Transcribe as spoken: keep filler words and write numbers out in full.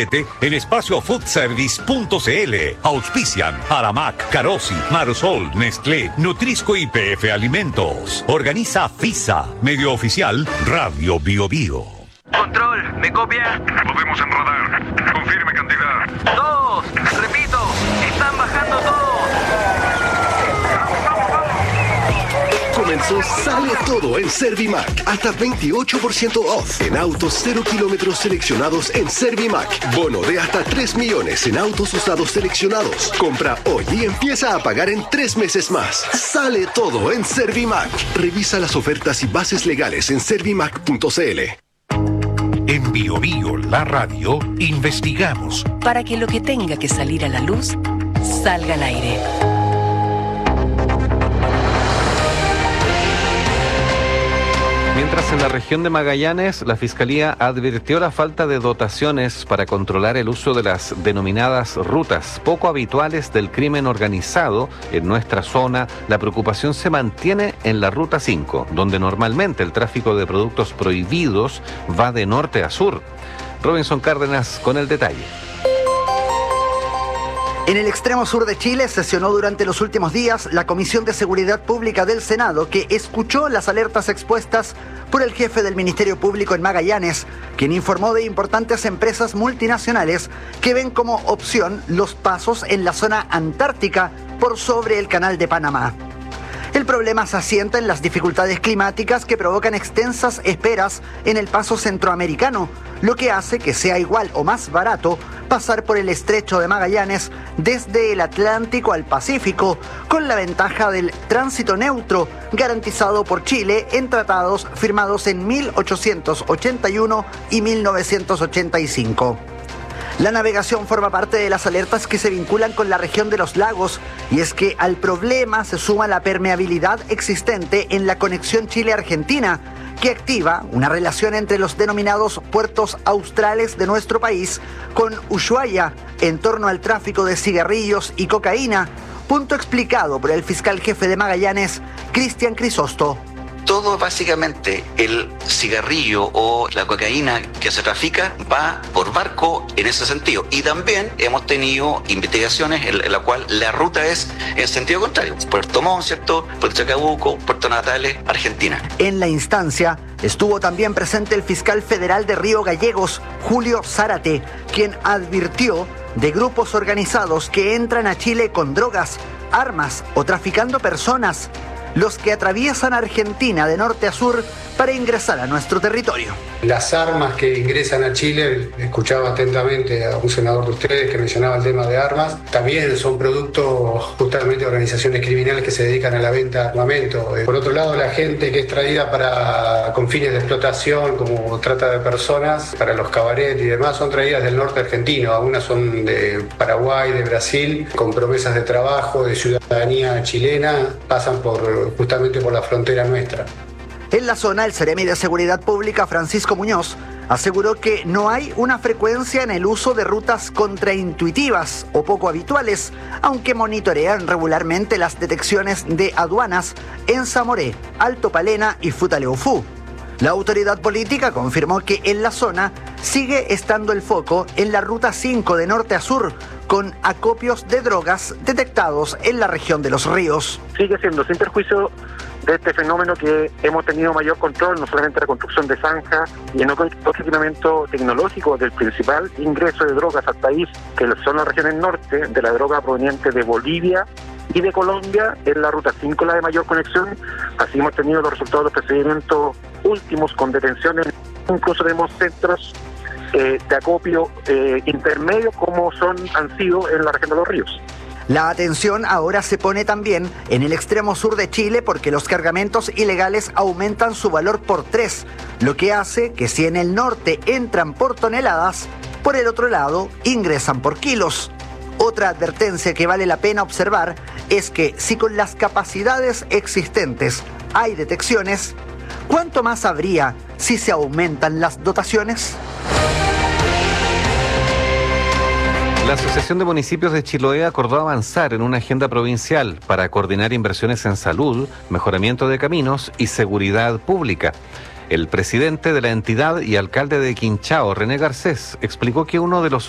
Inscríbete en espacio food service punto c l. Auspician Aramac, Carosi, Marsol, Nestlé, Nutrisco y P F Alimentos. Organiza FISA. Medio oficial Radio Bio Bio. Control, ¿me copia? Podemos enrodar. Confirme cantidad. Dos. Repito, están bajando todos. Comenzó Sale Todo en Servimac. Hasta veintiocho por ciento off en autos cero kilómetros seleccionados en Servimac. Bono de hasta tres millones en autos usados seleccionados. Compra hoy y empieza a pagar en tres meses más. Sale Todo en Servimac. Revisa las ofertas y bases legales en servimac punto c l. En Bio Bio, la radio, investigamos para que lo que tenga que salir a la luz salga al aire. Mientras en la región de Magallanes, la Fiscalía advirtió la falta de dotaciones para controlar el uso de las denominadas rutas poco habituales del crimen organizado en nuestra zona, la preocupación se mantiene en la Ruta cinco, donde normalmente el tráfico de productos prohibidos va de norte a sur. Robinson Cárdenas con el detalle. En el extremo sur de Chile sesionó durante los últimos días la Comisión de Seguridad Pública del Senado, que escuchó las alertas expuestas por el jefe del Ministerio Público en Magallanes, quien informó de importantes empresas multinacionales que ven como opción los pasos en la zona antártica por sobre el Canal de Panamá. El problema se asienta en las dificultades climáticas que provocan extensas esperas en el paso centroamericano, lo que hace que sea igual o más barato pasar por el estrecho de Magallanes desde el Atlántico al Pacífico, con la ventaja del tránsito neutro garantizado por Chile en tratados firmados en mil ochocientos ochenta y uno y mil novecientos ochenta y cinco. La navegación forma parte de las alertas que se vinculan con la región de los lagos, y es que al problema se suma la permeabilidad existente en la conexión Chile-Argentina, que activa una relación entre los denominados puertos australes de nuestro país con Ushuaia en torno al tráfico de cigarrillos y cocaína, punto explicado por el fiscal jefe de Magallanes, Cristian Crisosto. Todo básicamente el cigarrillo o la cocaína que se trafica va por barco en ese sentido, y también hemos tenido investigaciones en la cual la ruta es en sentido contrario: Puerto Montt, ¿cierto? Puerto Chacabuco, Puerto Natales, Argentina. En la instancia estuvo también presente el fiscal federal de Río Gallegos, Julio Zárate, quien advirtió de grupos organizados que entran a Chile con drogas, armas o traficando personas, los que atraviesan Argentina de norte a sur para ingresar a nuestro territorio. Las armas que ingresan a Chile, escuchaba atentamente a un senador de ustedes que mencionaba el tema de armas, también son producto justamente de organizaciones criminales que se dedican a la venta de armamento. Por otro lado, la gente que es traída para, con fines de explotación, como trata de personas, para los cabarets y demás, son traídas del norte argentino. Algunas son de Paraguay, de Brasil, con promesas de trabajo, de ciudadanía chilena, pasan por justamente por la frontera nuestra. En la zona, el Seremi de Seguridad Pública, Francisco Muñoz, aseguró que no hay una frecuencia en el uso de rutas contraintuitivas o poco habituales, aunque monitorean regularmente las detecciones de aduanas en Zamoré, Alto Palena y Futaleufú. La autoridad política confirmó que en la zona sigue estando el foco en la Ruta cinco de norte a sur, con acopios de drogas detectados en la región de Los Ríos. Sigue siendo, sin perjuicio de este fenómeno, que hemos tenido mayor control, no solamente la construcción de zanjas y en otro equipamiento tecnológico del principal ingreso de drogas al país, que son las regiones norte, de la droga proveniente de Bolivia y de Colombia, en la Ruta cinco la de mayor conexión. Así hemos tenido los resultados de los procedimientos últimos con detenciones, incluso tenemos centros eh, de acopio eh, intermedio como son han sido en la región de Los Ríos. La atención ahora se pone también en el extremo sur de Chile, porque los cargamentos ilegales aumentan su valor por tres, lo que hace que si en el norte entran por toneladas, por el otro lado ingresan por kilos. Otra advertencia que vale la pena observar es que si con las capacidades existentes hay detecciones, ¿cuánto más habría si se aumentan las dotaciones? La Asociación de Municipios de Chiloé acordó avanzar en una agenda provincial para coordinar inversiones en salud, mejoramiento de caminos y seguridad pública. El presidente de la entidad y alcalde de Quinchao, René Garcés, explicó que uno de los